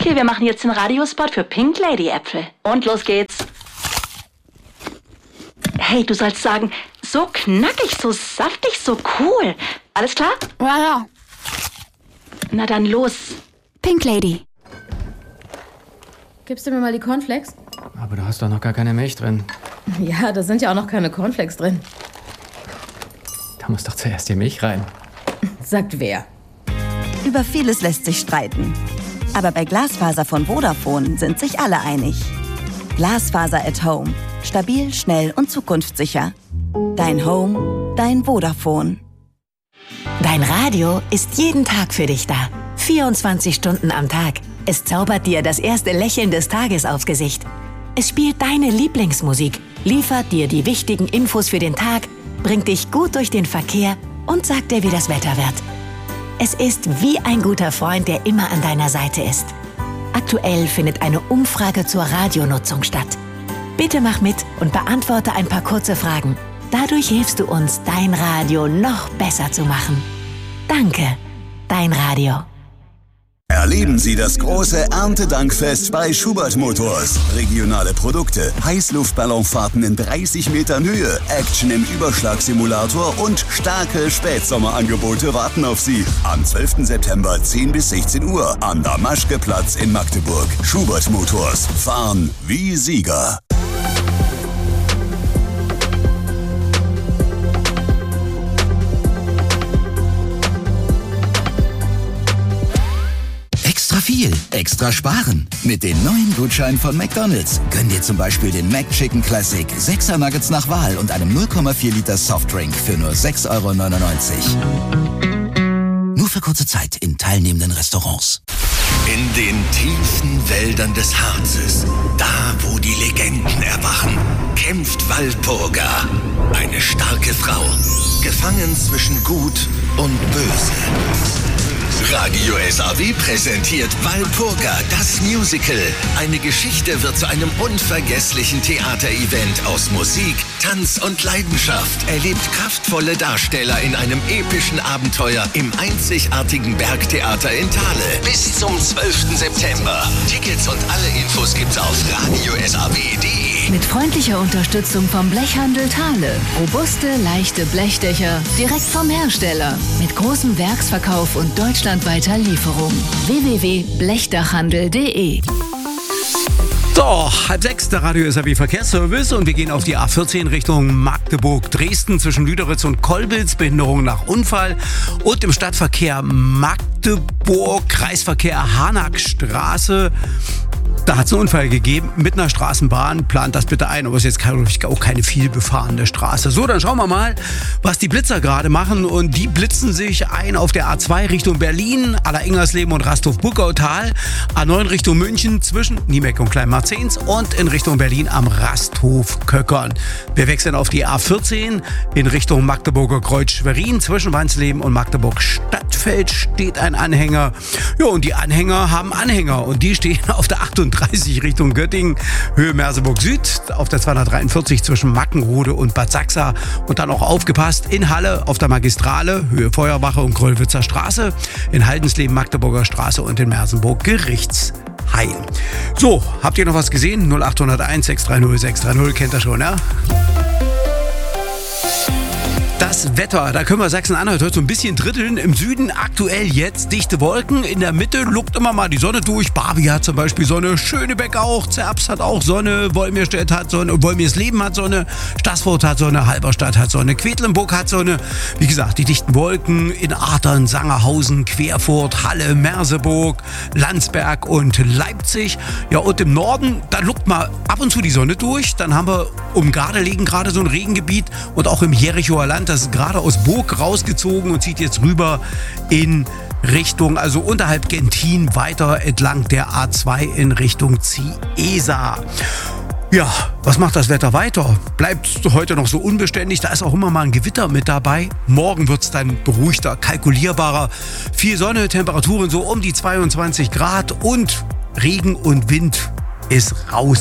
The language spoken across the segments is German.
Okay, wir machen jetzt den Radiospot für Pink Lady Äpfel. Und los geht's. Hey, du sollst sagen, so knackig, so saftig, so cool. Alles klar? Ja. Na dann los. Pink Lady. Gibst du mir mal die Cornflakes? Aber du hast doch noch gar keine Milch drin. Ja, da sind ja auch noch keine Cornflakes drin. Da muss doch zuerst die Milch rein. Sagt wer? Über vieles lässt sich streiten. Aber bei Glasfaser von Vodafone sind sich alle einig. Glasfaser at Home. Stabil, schnell und zukunftssicher. Dein Home, dein Vodafone. Dein Radio ist jeden Tag für dich da. 24 Stunden am Tag. Es zaubert dir das erste Lächeln des Tages aufs Gesicht. Es spielt deine Lieblingsmusik, liefert dir die wichtigen Infos für den Tag, bringt dich gut durch den Verkehr und sagt dir, wie das Wetter wird. Es ist wie ein guter Freund, der immer an deiner Seite ist. Aktuell findet eine Umfrage zur Radionutzung statt. Bitte mach mit und beantworte ein paar kurze Fragen. Dadurch hilfst du uns, dein Radio noch besser zu machen. Danke, dein Radio. Erleben Sie das große Erntedankfest bei Schubert Motors. Regionale Produkte, Heißluftballonfahrten in 30 Metern Höhe, Action im Überschlagsimulator und starke Spätsommerangebote warten auf Sie. Am 12. September 10 bis 16 Uhr am Damaschke-Platz in Magdeburg. Schubert Motors. Fahren wie Sieger. Extra viel, extra sparen. Mit den neuen Gutscheinen von McDonald's. Gönn dir zum Beispiel den McChicken Classic, 6er Nuggets nach Wahl und einem 0,4 Liter Softdrink für nur 6,99 €. Nur für kurze Zeit in teilnehmenden Restaurants. In den tiefen Wäldern des Harzes, da wo die Legenden erwachen, kämpft Walpurga. Eine starke Frau, gefangen zwischen Gut und Böse. Radio SAW präsentiert Walpurga, das Musical. Eine Geschichte wird zu einem unvergesslichen Theaterevent aus Musik, Tanz und Leidenschaft. Erlebt kraftvolle Darsteller in einem epischen Abenteuer im einzigartigen Bergtheater in Thale. Bis zum 12. September. Tickets und alle Infos gibt's auf radiosaw.de. Mit freundlicher Unterstützung vom Blechhandel Thale. Robuste, leichte Blechdächer direkt vom Hersteller. Mit großem Werksverkauf und deutschlandweiter Lieferung. www.blechdachhandel.de. So, 5:30, der Radio SAW Verkehrsservice und wir gehen auf die A14 Richtung Magdeburg-Dresden zwischen Lüderitz und Kolbitz, Behinderung nach Unfall und im Stadtverkehr Magdeburg, Kreisverkehr Harnackstraße. Da hat es einen Unfall gegeben mit einer Straßenbahn. Plant das bitte ein, aber es ist jetzt auch keine viel befahrene Straße. So, dann schauen wir mal, was die Blitzer gerade machen. Und die blitzen sich ein auf der A2 Richtung Berlin, Aller-Ingersleben und Rasthof-Burgautal. A9 Richtung München zwischen Niemeck und Kleinmarzens und in Richtung Berlin am Rasthof Köckern. Wir wechseln auf die A14 in Richtung Magdeburger Kreuz-Schwerin. Zwischen Wansleben und Magdeburg-Stadtfeld steht ein Anhänger. Ja, und die Anhänger haben Anhänger und die stehen auf der 38 Richtung Göttingen, Höhe Merseburg Süd, auf der 243 zwischen Mackenrode und Bad Sachsa und dann auch aufgepasst in Halle auf der Magistrale, Höhe Feuerwache und Gröllwitzer Straße, in Haldensleben Magdeburger Straße und in Merseburg Gerichtshain. So, habt ihr noch was gesehen? 0801 630 630, kennt ihr schon, ja? Das Wetter, da können wir Sachsen-Anhalt heute so ein bisschen dritteln. Im Süden aktuell jetzt dichte Wolken. In der Mitte lugt immer mal die Sonne durch. Barbie hat zum Beispiel Sonne, Schönebeck auch, Zerbst hat auch Sonne, Wolmirstedt hat Sonne, Wolmirsleben hat Sonne, Staßfurt hat Sonne, Halberstadt hat Sonne, Quedlinburg hat Sonne. Wie gesagt, die dichten Wolken in Adern, Sangerhausen, Querfurt, Halle, Merseburg, Landsberg und Leipzig. Ja, und im Norden, da lugt mal ab und zu die Sonne durch. Dann haben wir um Gardelegen gerade so ein Regengebiet und auch im Jerichoer Land, das ist gerade aus Burg rausgezogen und zieht jetzt rüber in Richtung, also unterhalb Gentin, weiter entlang der A2 in Richtung Ciesa. Ja, was macht das Wetter weiter? Bleibt heute noch so unbeständig, da ist auch immer mal ein Gewitter mit dabei. Morgen wird es dann beruhigter, kalkulierbarer. Viel Sonne, Temperaturen so um die 22 Grad und Regen und Wind ist raus.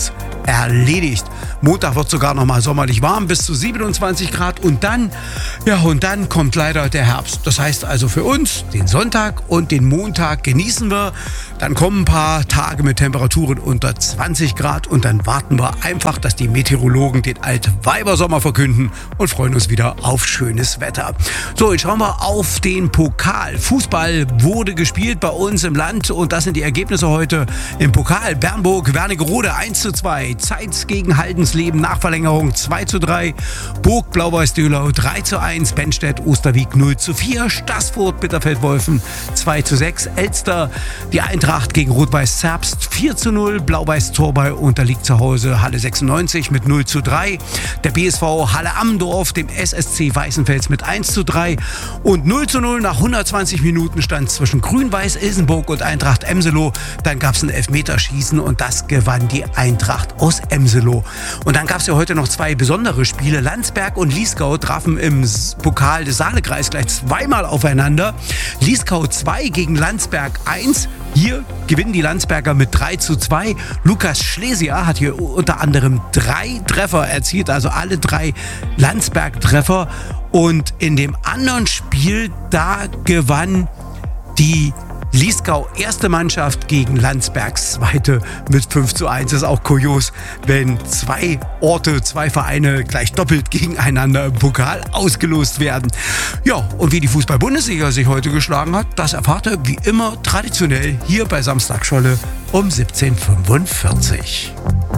erledigt. Montag wird sogar noch mal sommerlich warm, bis zu 27 Grad. Und dann kommt leider der Herbst. Das heißt also für uns, den Sonntag und den Montag genießen wir. Dann kommen ein paar Tage mit Temperaturen unter 20 Grad und dann warten wir einfach, dass die Meteorologen den Altweibersommer verkünden und freuen uns wieder auf schönes Wetter. So, jetzt schauen wir auf den Pokal. Fußball wurde gespielt bei uns im Land und das sind die Ergebnisse heute im Pokal. Bernburg, Wernigerode 1:2, Zeitz gegen Haldensleben, Nachverlängerung 2:3, Burg Blau-Weiß-Döhlau 3:1, Bennstedt, Osterwieck 0:4, Staßfurt, Bitterfeld-Wolfen 2:6, Elster, die Eintracht gegen Rot-Weiß Zerbst 4:0, Blau-Weiß-Torbay unterliegt zu Hause Halle 96 mit 0:3, der BSV Halle Amdorf dem SSC Weißenfels mit 1:3 und 0:0 nach 120 Minuten stand zwischen Grün-Weiß Ilsenburg und Eintracht Emselow. Dann gab es ein Elfmeterschießen und das gewann die Eintracht aus Emselow. Und dann gab es ja heute noch zwei besondere Spiele. Landsberg und Liesgau trafen im Pokal des Saalekreis gleich zweimal aufeinander. Liesgau 2 gegen Landsberg 1. Hier gewinnen die Landsberger mit 3:2. Lukas Schlesier hat hier unter anderem 3 Treffer erzielt, also alle 3 Landsberg-Treffer. Und in dem anderen Spiel, da gewann die Liesgau erste Mannschaft gegen Landsbergs zweite mit 5:1. Das ist auch kurios, wenn 2 Orte, 2 Vereine gleich doppelt gegeneinander im Pokal ausgelost werden. Ja, und wie die Fußball-Bundesliga sich heute geschlagen hat, das erfahrt ihr wie immer traditionell hier bei Samstagscholle um 17:45.